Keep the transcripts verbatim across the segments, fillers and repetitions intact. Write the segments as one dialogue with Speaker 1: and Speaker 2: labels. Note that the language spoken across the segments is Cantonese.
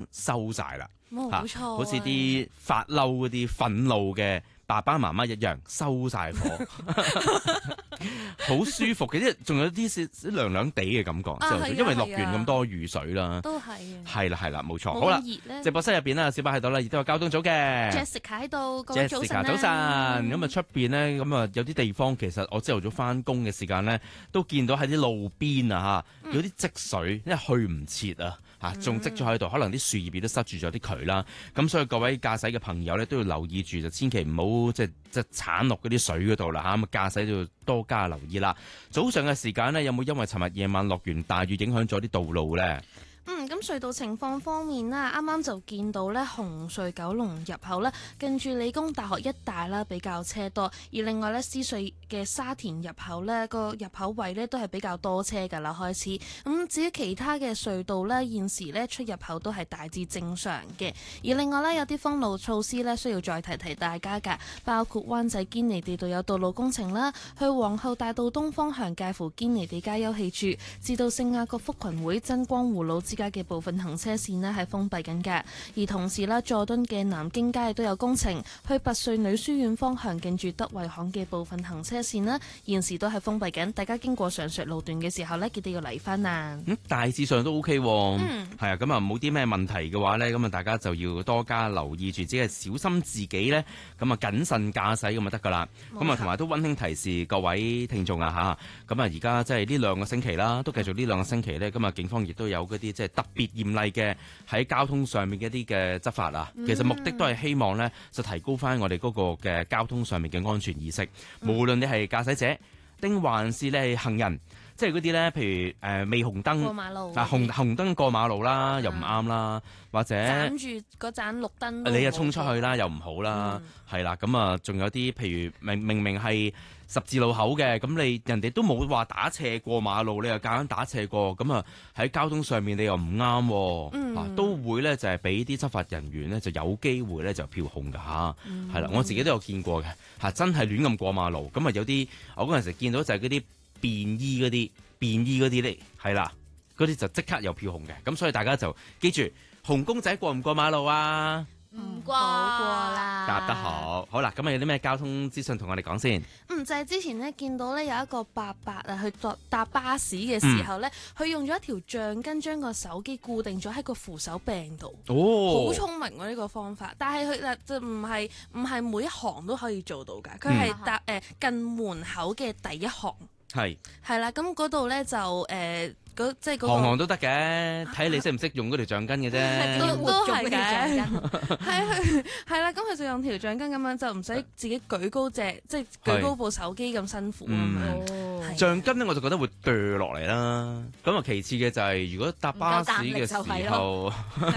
Speaker 1: 收晒啦。
Speaker 2: 冇錯、啊，
Speaker 1: 好似啲發嬲嗰啲憤怒嘅爸爸媽媽一樣，收晒火，好舒服嘅，即係仲有啲少涼涼地嘅感覺，
Speaker 2: 啊、
Speaker 1: 因為落完咁多雨水啦，
Speaker 2: 都係嘅，
Speaker 1: 係啦係啦，冇錯。好啦，直播室入邊啦，小巴喺度啦，亦都有交通組嘅
Speaker 2: Jessica 喺度，各位早晨、啊、
Speaker 1: Jessica 早晨。咁啊出邊呢，咁啊有啲地方其實我朝頭早翻工嘅時間呢，都見到喺啲路邊啊嚇，有啲積水，因為去唔切啊。嚇，仲積咗喺度，可能啲樹葉亦都塞住咗啲渠啦。咁所以各位駕駛嘅朋友咧，都要留意住，就千祈唔好即係即係鏟落嗰啲水嗰度啦嚇。咁啊駕駛都要多加留意啦。早上嘅時間呢，有冇因為尋日夜晚落完大雨影響咗啲道路咧？
Speaker 2: 嗯，咁隧道情況方面啦，啱啱就見到咧紅隧九龍入口咧，近住理工大學一帶啦比較車多，而另外咧獅隧嘅沙田入口咧個入口位咧都係比較多車㗎啦開始。咁至於其他嘅隧道咧，現時咧出入口都係大致正常嘅。而另外咧有啲封路措施咧需要再提提大家㗎，包括灣仔堅尼地道有道路工程啦，去皇后大道東方向介乎堅尼地街休憩處至到聖雅各福群會真光護老之街嘅部分行車線呢係封閉緊嘅，而同時啦，佐敦嘅南京街亦都有工程，去拔萃女書院方向近住德惠巷嘅部分行車線呢現時都係封閉緊，大家經過上述路段嘅時候呢，記得要嚟翻啊！
Speaker 1: 嗯，大致上都 OK 喎，
Speaker 2: 嗯，
Speaker 1: 係啊，咁啊冇啲咩問題嘅話呢，咁啊大家就要多加留意住，即係小心自己呢，咁啊謹慎駕駛咁就得噶啦。咁啊同埋都溫馨提示各位聽眾啊吓，咁啊而家即係呢兩個星期啦，都繼續呢兩個星期呢。咁啊警方亦都有嗰啲即係特別嚴厲嘅喺交通上面嘅一啲嘅執法啊，其實目的都係希望呢，就提高翻我哋嗰個嘅交通上面嘅安全意識，嗯、無論你係駕駛者定還是你係行人。即係嗰啲咧，譬如誒、呃、未紅燈
Speaker 2: 過馬路，
Speaker 1: 嗱紅紅燈過馬路啦，嗯、又唔啱啦，或者
Speaker 2: 斬住嗰盞綠燈，
Speaker 1: 你又衝出去啦，又唔好啦，係啦、嗯，咁啊，仲有啲譬如明明明係十字路口嘅，咁你人哋都冇話打斜過馬路，你又夾硬打斜過，咁啊喺交通上面你又唔啱，嗯、啊都會咧就係俾啲執法人員咧就有機會咧就票控㗎吓，係啦、嗯，我自己都有見過嘅嚇，真係亂咁過馬路，咁啊有啲我嗰陣時見到就係嗰啲。便衣嗰啲，便衣嗰啲咧，係啦，嗰啲就即刻有票控嘅，咁所以大家就記住，紅公仔過唔過馬路啊？
Speaker 2: 唔過啦，
Speaker 1: 答得好，好啦，咁啊有啲咩交通資訊同我哋講先？
Speaker 2: 嗯，就係、是、之前呢，見到呢有一個伯伯啊，去搭搭巴士嘅時候呢，佢、嗯、用咗一條橡筋將個手機固定咗喺個扶手柄度。哦，好聰明喎、啊、呢、這個方法，但係佢就唔係唔係每一行都可以做到㗎，佢係搭誒近門口嘅第一行。係係啦，咁嗰度咧就誒，嗰即係嗰
Speaker 1: 行行都得嘅，睇你識唔識用嗰條橡筋嘅啫。
Speaker 2: 都都係嘅，係係係啦，咁佢就用條橡筋咁樣，就唔使自己舉高隻，即係舉高部手機咁辛苦咁樣。
Speaker 1: 橡筋咧，我就覺得會掉落嚟啦。咁啊，其次嘅就係如果搭巴士嘅時候。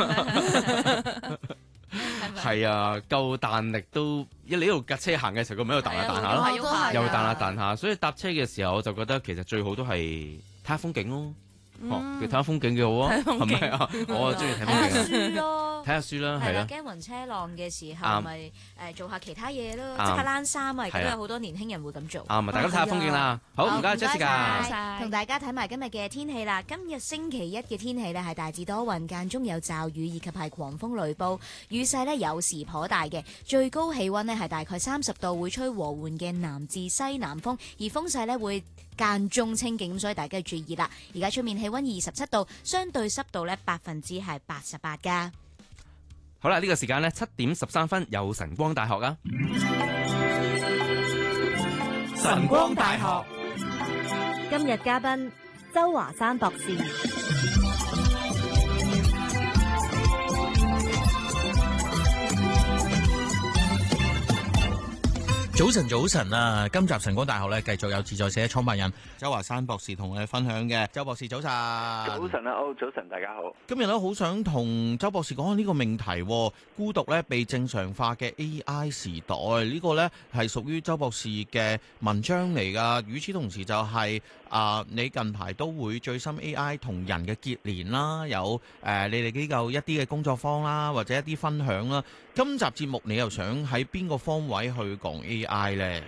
Speaker 1: 係啊，夠彈力都，一你呢度架車行嘅時候，佢咪喺度彈下彈下咯，又彈下彈下，所以搭車嘅時候，我就覺得其實最好都係睇下風景咯。哦，睇下風景幾好啊，係咪啊？我啊中意睇風景。睇下書咯，睇下書啦，係啦。驚暈車浪嘅時候，咪誒做下其他嘢咯，即刻躝衫啊！而家有好多年輕人會咁做。啱啊，大家睇下風景啦。好，唔該 Jessica。
Speaker 3: 同大家睇埋今日嘅天氣啦。今日星期一嘅天氣呢係大致多雲，間中有驟雨以及係狂風雷暴，雨勢呢有時頗大嘅。最高氣溫呢係大概三十度，會吹和緩嘅南至西南風，而風勢呢會間中清勁，所以大家要注意啦。而家出面氣溫二十七度，相對濕度咧百分之係八十八噶。
Speaker 1: 好啦，呢、這個時間呢，七點十三分，有晨光大學啊。
Speaker 4: 晨光大學
Speaker 5: 今日嘉賓周華山博士。
Speaker 4: 早晨，早晨啊！今集晨光大學咧，繼續有自在社創辦人周華山博士同我哋分享嘅。周博士早晨，
Speaker 6: 早晨啊，歐早晨，大家好。
Speaker 4: 今日咧好想同周博士講下呢個命題，孤獨咧被正常化嘅 A I 時代，呢個咧係屬於周博士嘅文章嚟噶。與此同時就係、是、啊、呃，你近排都會最新 A I 同人嘅結連啦，有誒、呃、你哋機構一啲嘅工作坊啦，或者一啲分享啦。今集節目你又想喺邊個方位去講 A I 咧？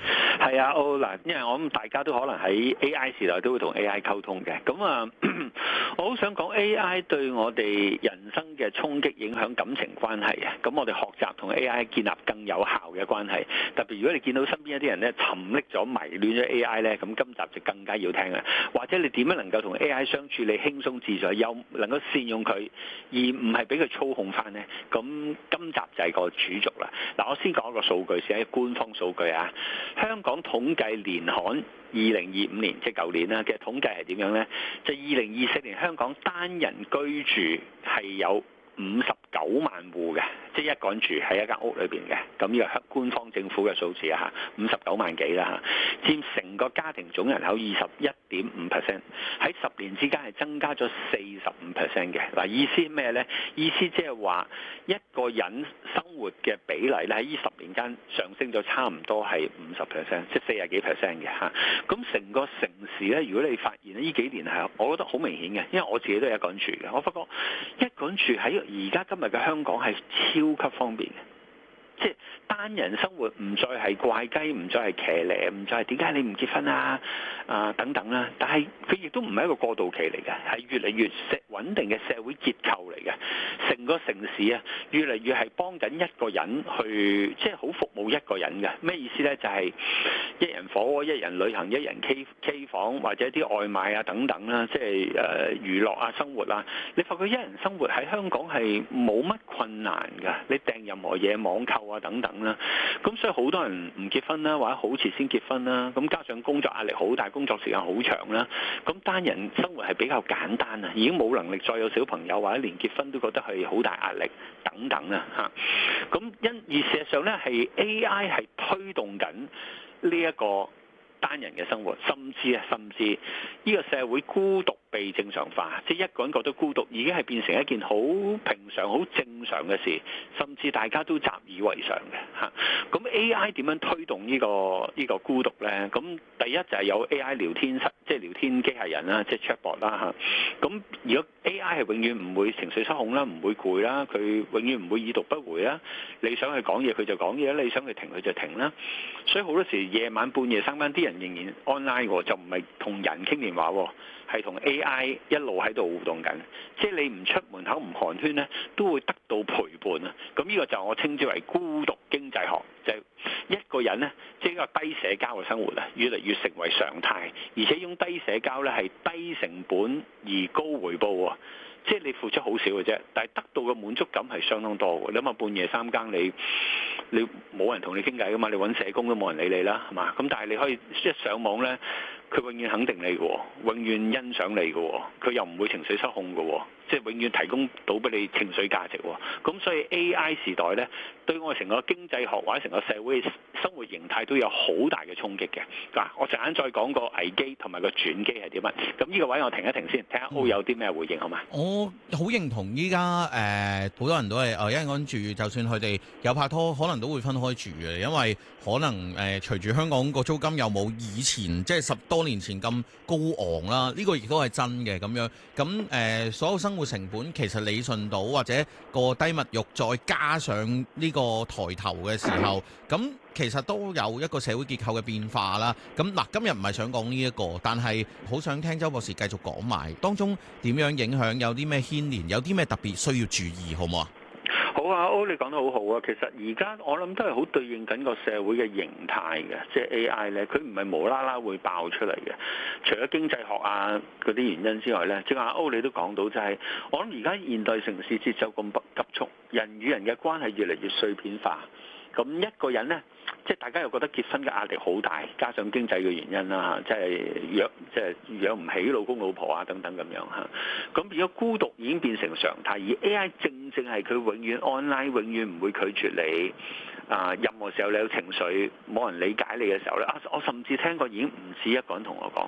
Speaker 6: 係啊，我嗱，因為我諗大家都可能喺 A I 時代都會同 A I 溝通嘅，咁啊，我好想講 A I 對我哋人生嘅衝擊影響感情關係啊，咁我哋學習同 A I 建立更有效嘅關係，特別如果你見到身邊一啲人咧沉溺咗迷戀咗 A I 咧，咁今集就更加要聽啦。或者你點樣能夠同 A I 相處，你輕鬆自在，又能夠善用佢，而唔係俾佢操控翻呢？咁今集就係個主軸啦。嗱，我先講一個數據先，係官方數據啊。香港統計年刊二零二五年，即係舊年啦嘅統計係點樣呢？就二零二四年香港單人居住係有五十九萬戶嘅，即係一個人住喺一間屋裏邊嘅，咁呢個係官方政府嘅數字啊嚇，五十九萬幾啦嚇，佔成個家庭總人口二十一點五 percent， 喺十年之間係增加咗四十五 percent 嘅。嗱，意思咩呢？意思即係話一個人生活嘅比例咧喺呢十年間上升咗差唔多係五十 percent， 即係四十幾 percent 嘅嚇。咁成個城市咧，如果你發現呢幾年係，我覺得好明顯嘅，因為我自己都係一個人住嘅，我發覺一個人住喺而家今日嘅香港係超級方便嘅，即係單人生活唔再係怪雞，唔再係騎呢，唔再係點解你唔結婚啊啊等等啦。但係佢亦都唔係一個過渡期嚟嘅，係越嚟越社穩定嘅社會結構嚟嘅。成個城市啊，越嚟越係幫緊一個人去，即係好服務一個人嘅。咩意思呢？就係一人火鍋、一人旅行、一人 K K 房或者啲外賣啊等等啦，即係誒娛樂啊生活啊。你發覺一人生活喺香港係冇乜困難㗎，你訂任何嘢網購啊等等啦。咁所以好多人唔結婚啦，或者好遲先結婚啦。咁加上工作壓力好大，工作時間好長啦。咁單人生活係比較簡單啊，已經冇能力再有小朋友，或者連結婚都覺得係好大壓力等等啊嚇。咁因而事實上咧，係 A I 係推動緊呢一個單人嘅生活，甚至啊，甚至呢個社會孤獨被正常化，即係一個人覺得孤獨已經係變成一件好平常、好正常嘅事，甚至大家都習以為常嘅嚇。咁 A I 點樣推動呢個呢個孤獨呢？咁第一就係有 A I 聊天室，即係聊天機械人啦，即係 chatbot 啦嚇。咁如果 A I 係永遠唔會情緒失控啦，唔會攰啦，佢永遠唔會已讀不回啦。你想去講嘢佢就講嘢，你想去停佢就停啦。所以好多時夜晚半夜三更啲人仍然 online 喎，就唔係同人傾電話喎，係同 A I 一路喺度互動緊。即係你唔出門口唔寒暄呢，都會得到陪伴啊。咁呢個就我稱之為孤獨經濟學，就係一個人呢，即係一個低社交嘅生活啊，越嚟越成為常態，而且用低社交呢係低成本而高回報喎。即係你付出好少嘅啫，但係得到嘅滿足感係相當多嘅。你諗下半夜三更你你冇人同你傾偈噶嘛，你揾社工都冇人理你啦，係嘛？咁但係你可以一上網呢，佢永遠肯定你嘅，永遠欣賞你嘅，佢又唔會情緒失控嘅，即係永遠提供到俾你情緒價值。咁所以 A I 時代呢，對我哋成個經濟學或者成個社會生活形態都有好大嘅衝擊嘅。嗱，我陣間再講個危機同埋個轉機係點啊？咁呢個位我停一停先，睇下 O 有啲咩回應好嘛？
Speaker 4: 我好認同依家誒好多人都係誒一個人住，就算佢哋有拍拖，可能都會分開住嘅，因為可能誒、呃、隨住香港個租金又冇以前即係十多年前咁高昂啦，呢、這個亦都係真嘅咁樣。咁誒、呃、所有生活成本其實理順到，或者個低物欲再加上呢個抬頭嘅時候，咁其實都有一個社會結構嘅變化啦。咁嗱，今日唔係想講呢一個，但係好想聽周博士繼續講埋當中點樣影響，有啲咩牽連，有啲咩特別需要注意，好唔好啊？
Speaker 6: 好啊，歐你講得好好啊！其實而家我諗都係好對應緊個社會嘅形態嘅，即係 A I 咧，佢唔係無啦啦會爆出嚟嘅。除咗經濟學啊嗰啲原因之外咧，正話歐你都講到就係，我諗而家現代城市節奏咁急速，人與人嘅關係越嚟越碎片化。咁一個人呢，即係大家又覺得結婚嘅壓力好大，加上經濟嘅原因啦嚇，即係養即係養唔起老公老婆啊等等咁樣嚇。咁而家孤獨已經變成常態，而 A I 正正係佢永遠 online，永遠唔會拒絕你啊。任何時候你有情緒冇人理解你嘅時候咧，啊我甚至聽過已經唔止一個人同我講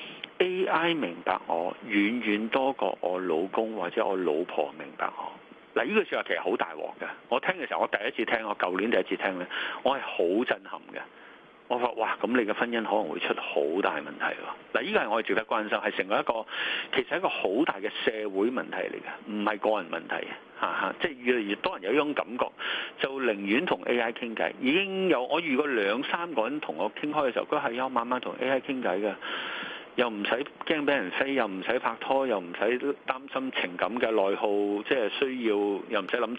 Speaker 6: A I 明白我遠遠多過我老公或者我老婆明白我。嗱，呢句説話其實好大鑊嘅。我聽嘅時候，我第一次聽，我舊年第一次聽咧，我係好震撼嘅。 我話哇，咁你嘅婚姻可能會出好大問題喎。嗱，呢個係我哋值得關心，係成為一個其實係一個好大嘅社會問題嚟嘅，唔係個人問題嚇嚇。即係越嚟越多人有呢種感覺，就寧願同 A I 傾偈。已經有我遇過兩三個人同我傾開嘅時候，佢係有晚晚同 A I 傾偈嘅。又唔使驚俾人飛，又唔使拍拖，又唔使擔心情感嘅內耗，即係需要，又唔使諗